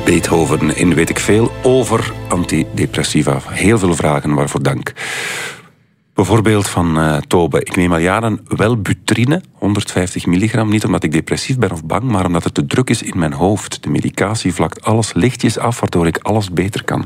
Beethoven in Weet ik Veel over antidepressiva. Heel veel vragen, waarvoor dank. Bijvoorbeeld van Tobe. Ik neem al jaren Wellbutrine, 150 milligram. Niet omdat ik depressief ben of bang, maar omdat het te druk is in mijn hoofd. De medicatie vlakt alles lichtjes af, waardoor ik alles beter kan.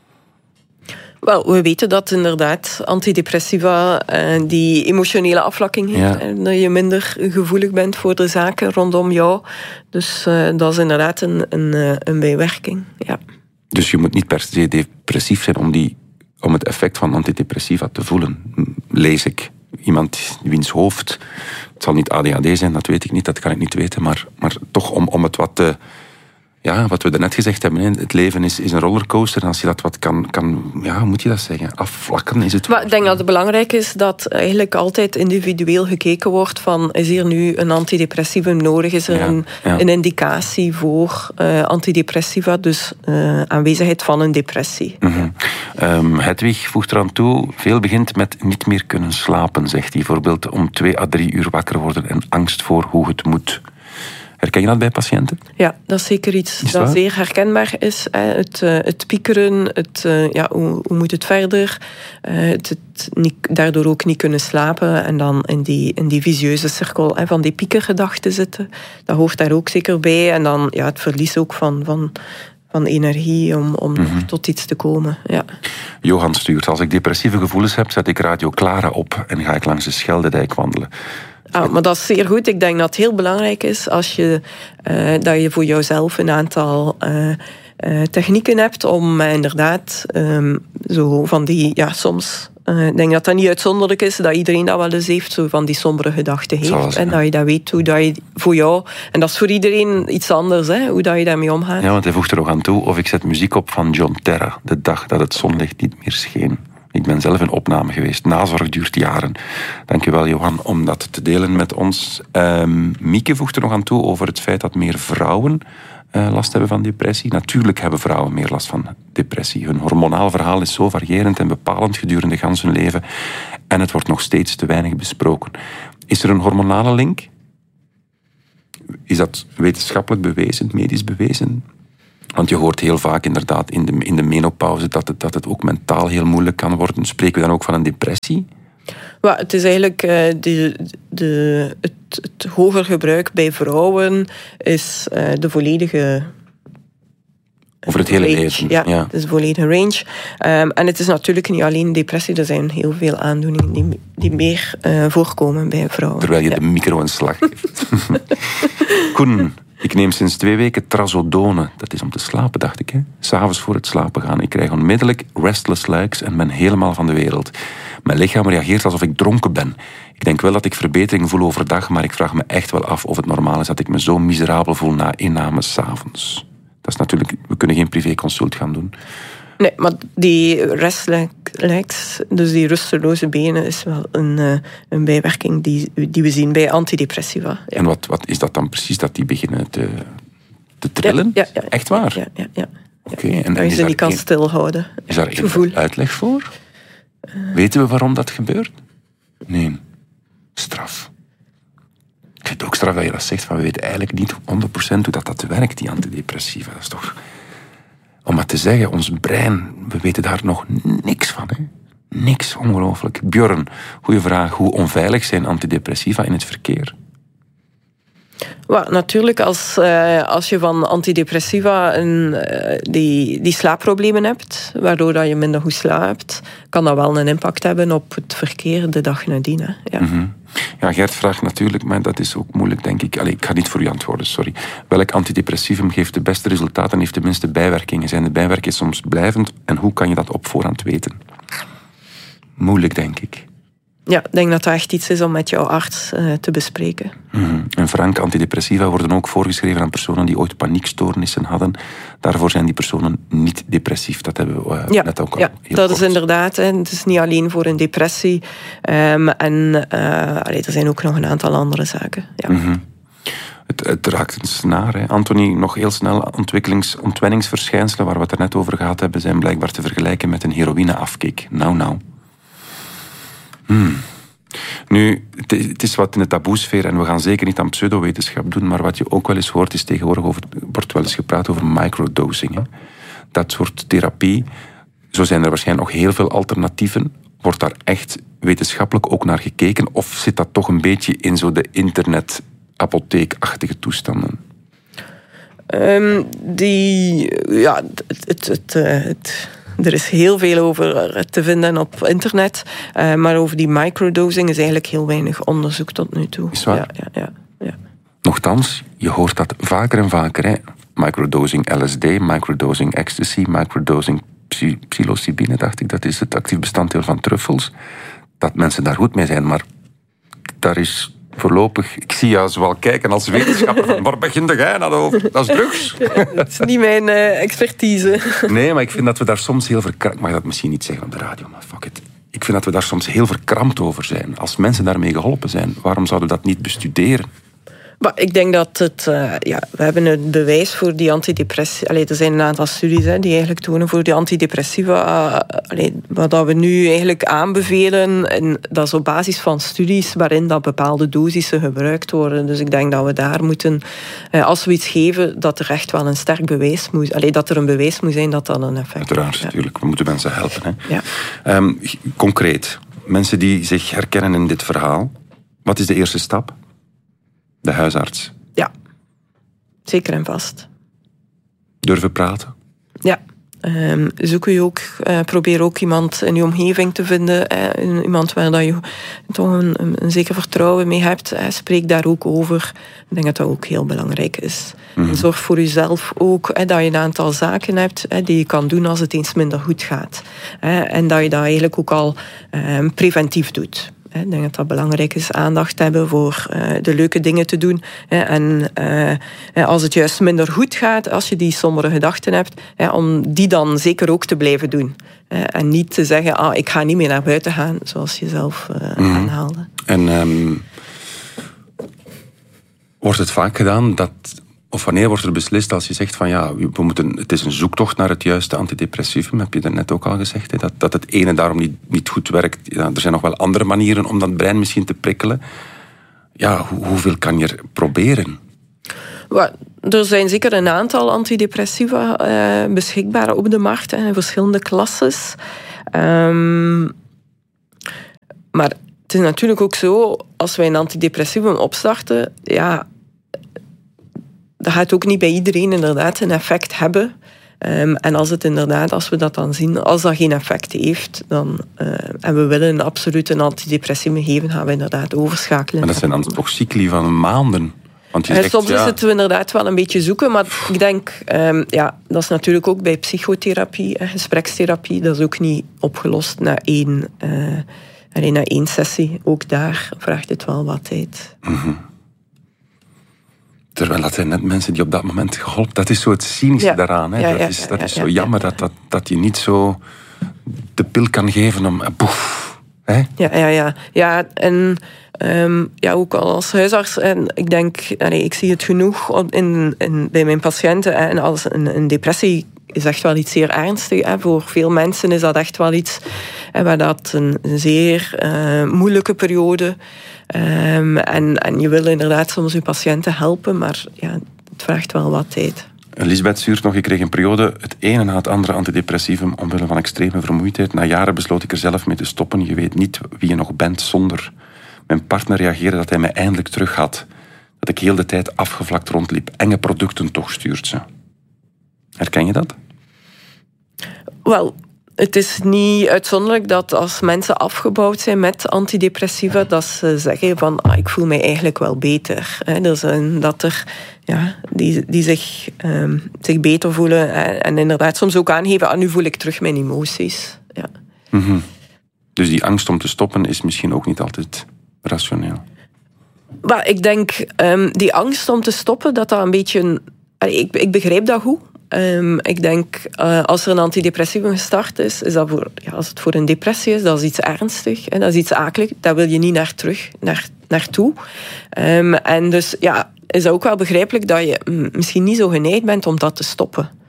Wel, we weten dat inderdaad antidepressiva die emotionele afvlakking heeft. Ja. En dat je minder gevoelig bent voor de zaken rondom jou. Dus dat is inderdaad een bijwerking. Ja. Dus je moet niet per se depressief zijn om het effect van antidepressiva te voelen. Lees ik. Iemand wiens hoofd... Het zal niet ADHD zijn, dat weet ik niet, dat kan ik niet weten. Maar toch om het wat te... Ja, wat we daarnet gezegd hebben, het leven is een rollercoaster. En als je dat wat kan hoe moet je dat zeggen? Afvlakken is het... Maar ik denk dat het belangrijk is dat eigenlijk altijd individueel gekeken wordt van, is hier nu een antidepressivum nodig? Is er een indicatie voor antidepressiva? Dus aanwezigheid van een depressie. Mm-hmm. Hedwig voegt eraan toe, veel begint met niet meer kunnen slapen, zegt hij. Bijvoorbeeld om 2 à 3 uur wakker worden en angst voor hoe het moet. Herken je dat bij patiënten? Ja, dat is zeker iets dat zeer herkenbaar is. Het piekeren, hoe moet het verder? Het daardoor ook niet kunnen slapen en dan in die visieuze cirkel van die piekergedachten zitten. Dat hoort daar ook zeker bij. En dan het verlies ook van energie om tot iets te komen. Ja. Johan stuurt, als ik depressieve gevoelens heb, zet ik Radio Clara op en ga ik langs de Scheldedijk wandelen. Maar dat is zeer goed. Ik denk dat het heel belangrijk is dat je voor jouzelf een aantal technieken hebt om inderdaad zo van die, soms... Ik denk dat dat niet uitzonderlijk is, dat iedereen dat wel eens heeft, zo van die sombere gedachten heeft. En dat je dat weet, hoe dat je voor jou... En dat is voor iedereen iets anders, hoe dat je daarmee omgaat. Ja, want hij voegt er ook aan toe, of ik zet muziek op van John Terra, de dag dat het zonlicht niet meer scheen. Ik ben zelf in opname geweest. Nazorg duurt jaren. Dankjewel, Johan, om dat te delen met ons. Mieke voegt er nog aan toe over het feit dat meer vrouwen last hebben van depressie. Natuurlijk hebben vrouwen meer last van depressie. Hun hormonaal verhaal is zo variërend en bepalend gedurende gans hun leven. En het wordt nog steeds te weinig besproken. Is er een hormonale link? Is dat wetenschappelijk bewezen, medisch bewezen? Want je hoort heel vaak inderdaad in de menopauze dat het ook mentaal heel moeilijk kan worden. Spreken we dan ook van een depressie? Well, het is eigenlijk het hoger gebruik bij vrouwen is de volledige... Over het hele leven. Ja, het is de volledige range. En het is natuurlijk niet alleen depressie, er zijn heel veel aandoeningen die meer voorkomen bij vrouwen. Terwijl je de micro een slag geeft. Koen, ik neem sinds 2 weken trazodone. Dat is om te slapen, dacht ik. 'S'avonds voor het slapen gaan. Ik krijg onmiddellijk restless legs en ben helemaal van de wereld. Mijn lichaam reageert alsof ik dronken ben. Ik denk wel dat ik verbetering voel overdag, maar ik vraag me echt wel af of het normaal is dat ik me zo miserabel voel na inname 's avonds. Dat is natuurlijk, we kunnen geen privéconsult gaan doen. Nee, maar die restless legs, dus die rusteloze benen, is wel een bijwerking die we zien bij antidepressiva. Ja. En wat is dat dan precies, dat die beginnen te trillen? Ja. Echt waar? Ja. Okay, en dat je ze niet kan stilhouden. Is daar een uitleg voor? Weten we waarom dat gebeurt? Nee. Straf. Ik vind het ook straf dat je dat zegt, van we weten eigenlijk niet 100% hoe dat werkt, die antidepressiva. Dat is toch... Om maar te zeggen, ons brein, we weten daar nog niks van. Hè? Niks, ongelooflijk. Björn, goeie vraag. Hoe onveilig zijn antidepressiva in het verkeer? Well, natuurlijk, als je van antidepressiva die slaapproblemen hebt, waardoor dat je minder goed slaapt, kan dat wel een impact hebben op het verkeer de dag nadien. Hè. Ja. Mm-hmm. Ja, Gert vraagt natuurlijk, maar dat is ook moeilijk, denk ik. Ik ga niet voor u antwoorden, sorry. Welk antidepressivum geeft de beste resultaten en heeft de minste bijwerkingen? Zijn de bijwerkingen soms blijvend? En hoe kan je dat op voorhand weten? Moeilijk, denk ik. Ja, ik denk dat dat echt iets is om met jouw arts te bespreken. Mm-hmm. En Frank, antidepressiva worden ook voorgeschreven aan personen die ooit paniekstoornissen hadden. Daarvoor zijn die personen niet depressief. Dat hebben we net ook al heel dat kort. Is inderdaad. Het is niet alleen voor een depressie. Er zijn ook nog een aantal andere zaken. Ja. Mm-hmm. Het raakt een snaar. Hè. Anthony, nog heel snel. Ontwenningsverschijnselen, waar we het er net over gehad hebben, zijn blijkbaar te vergelijken met een heroïneafkick. Nou. Nu, het is wat in de taboesfeer en we gaan zeker niet aan pseudowetenschap doen, maar wat je ook wel eens hoort is tegenwoordig wordt wel eens gepraat over microdosing. Hè. Dat soort therapie, zo zijn er waarschijnlijk nog heel veel alternatieven. Wordt daar echt wetenschappelijk ook naar gekeken of zit dat toch een beetje in zo de internet-apotheekachtige toestanden? Er is heel veel over te vinden op internet, maar over die microdosing is eigenlijk heel weinig onderzoek tot nu toe. Is waar? Ja. Nochtans, je hoort dat vaker en vaker. Hè? Microdosing LSD, microdosing ecstasy, microdosing psilocybine, dacht ik. Dat is het actief bestanddeel van truffels. Dat mensen daar goed mee zijn, maar daar is voorlopig... Ik zie jou zowel kijken als wetenschapper. Waar begint jij nou over? Dat is drugs. Dat is niet mijn expertise. Nee, maar ik vind dat we daar soms heel verkrampt... Ik mag dat misschien niet zeggen op de radio, maar fuck it. Ik vind dat we daar soms heel verkrampt over zijn. Als mensen daarmee geholpen zijn, waarom zouden we dat niet bestuderen? Maar ik denk dat we hebben het bewijs voor die antidepressiva. Er zijn een aantal studies die eigenlijk tonen voor die antidepressiva. Wat we nu eigenlijk aanbevelen, en dat is op basis van studies waarin dat bepaalde dosissen gebruikt worden. Dus ik denk dat we daar moeten, als we iets geven, dat er echt wel een sterk bewijs moet, dat er een bewijs moet zijn dat dat een effect heeft. Uiteraard, natuurlijk. We moeten mensen helpen. Hè. Ja. Concreet, mensen die zich herkennen in dit verhaal, wat is de eerste stap? De huisarts. Ja, zeker en vast. Durven praten? Ja. Probeer ook iemand in je omgeving te vinden. Iemand waar dat je toch een zeker vertrouwen mee hebt. Spreek daar ook over. Ik denk dat dat ook heel belangrijk is. En zorg voor jezelf ook dat je een aantal zaken hebt die je kan doen als het eens minder goed gaat. En dat je dat eigenlijk ook al preventief doet. Ik denk dat dat belangrijk is, aandacht hebben voor de leuke dingen te doen. En als het juist minder goed gaat, als je die sombere gedachten hebt, om die dan zeker ook te blijven doen. En niet te zeggen, ik ga niet meer naar buiten gaan, zoals je zelf aanhaalde. En wordt het vaak gedaan dat... Of wanneer wordt er beslist als je zegt van het is een zoektocht naar het juiste antidepressivum, heb je net ook al gezegd, dat het ene daarom niet goed werkt. Ja, er zijn nog wel andere manieren om dat brein misschien te prikkelen. Ja, hoeveel kan je er proberen? Er zijn zeker een aantal antidepressiva beschikbaar op de markt, in verschillende klasses. Maar het is natuurlijk ook zo, als wij een antidepressivum opstarten, dat gaat ook niet bij iedereen inderdaad een effect hebben. En als we dat dan zien, als dat geen effect heeft, en we willen absoluut een antidepressieve geven, gaan we inderdaad overschakelen. Maar dat zijn dan toch cycli van maanden? Want je zegt, soms is het inderdaad wel een beetje zoeken, maar ik denk, dat is natuurlijk ook bij psychotherapie, gesprekstherapie, dat is ook niet opgelost na één sessie. Ook daar vraagt het wel wat tijd. Mm-hmm. Terwijl dat zijn net mensen die op dat moment geholpen... Dat is zo het cynische daaraan. Hè? Dat is zo jammer dat je niet zo de pil kan geven om... Boef, hè? Ja, en ook als huisarts. En ik denk, ik zie het genoeg bij mijn patiënten. En als een depressie is echt wel iets zeer ernstigs. Voor veel mensen is dat echt wel iets... waar dat een zeer moeilijke periode... En je wil inderdaad soms je patiënten helpen, maar het vraagt wel wat tijd. Lisbeth stuurt nog, ik kreeg een periode het ene na het andere antidepressivum omwille van extreme vermoeidheid. Na jaren besloot ik er zelf mee te stoppen. Je weet niet wie je nog bent zonder. Mijn partner reageerde dat hij mij eindelijk terug had. Dat ik heel de tijd afgevlakt rondliep. Enge producten toch, stuurt ze. Herken je dat? Wel... Het is niet uitzonderlijk dat als mensen afgebouwd zijn met antidepressiva, dat ze zeggen van, ik voel mij eigenlijk wel beter. Dus dat er, die zich beter voelen en inderdaad soms ook aangeven, nu voel ik terug mijn emoties. Ja. Mm-hmm. Dus die angst om te stoppen is misschien ook niet altijd rationeel? Maar ik denk, die angst om te stoppen, dat een beetje... Ik begrijp dat goed. Ik denk, als er een antidepressivum gestart is dat als het voor een depressie is, dat is iets ernstig. Dat is iets akelig. Daar wil je niet naartoe. En dus is dat ook wel begrijpelijk dat je misschien niet zo geneigd bent om dat te stoppen.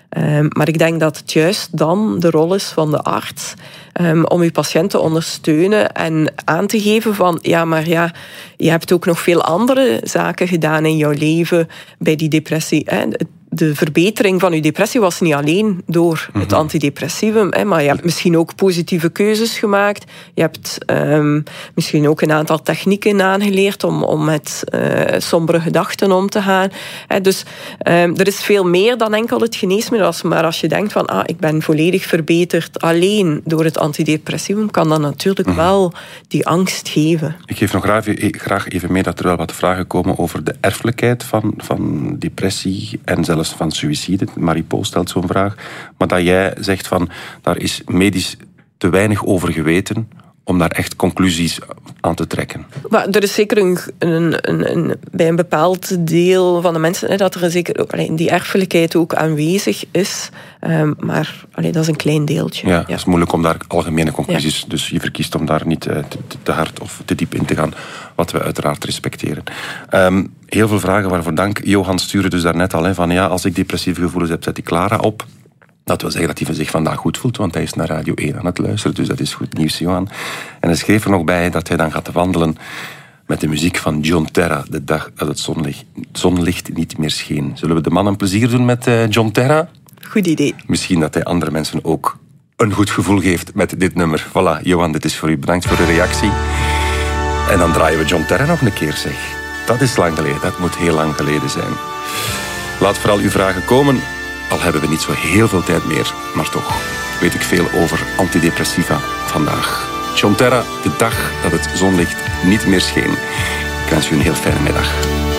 Maar ik denk dat het juist dan de rol is van de arts om je patiënt te ondersteunen en aan te geven van je hebt ook nog veel andere zaken gedaan in jouw leven bij die depressie. De verbetering van je depressie was niet alleen door het antidepressivum, maar je hebt misschien ook positieve keuzes gemaakt. Je hebt misschien ook een aantal technieken aangeleerd om met sombere gedachten om te gaan. Dus er is veel meer dan enkel het geneesmiddel. Maar als je denkt van ik ben volledig verbeterd alleen door het antidepressivum, kan dat natuurlijk wel die angst geven. Ik geef nog graag even mee dat er wel wat vragen komen over de erfelijkheid van depressie en zelfs van suïcide. Marie-Paul stelt zo'n vraag. Maar dat jij zegt van, daar is medisch te weinig over geweten om daar echt conclusies aan te trekken. Maar er is zeker bij een bepaald deel van de mensen dat er zeker die erfelijkheid ook aanwezig is. Maar dat is een klein deeltje. Ja, het is moeilijk om daar algemene conclusies... Dus je verkiest om daar niet te hard of te diep in te gaan, wat we uiteraard respecteren. Heel veel vragen, waarvoor dank. Johan stuurde dus daarnet al van als ik depressieve gevoelens heb, zet ik Clara op. Dat wil zeggen dat hij zich vandaag goed voelt, want hij is naar Radio 1 aan het luisteren. Dus dat is goed nieuws, Johan. En hij schreef er nog bij dat hij dan gaat wandelen met de muziek van John Terra, de dag dat het zonlicht niet meer scheen. Zullen we de man een plezier doen met John Terra? Goed idee. Misschien dat hij andere mensen ook een goed gevoel geeft met dit nummer. Voilà, Johan, dit is voor u. Bedankt voor de reactie. En dan draaien we John Terra nog een keer, zeg. Dat is lang geleden, dat moet heel lang geleden zijn. Laat vooral uw vragen komen. Al hebben we niet zo heel veel tijd meer, maar toch weet ik veel over antidepressiva vandaag. John Terra, de dag dat het zonlicht niet meer scheen. Ik wens u een heel fijne middag.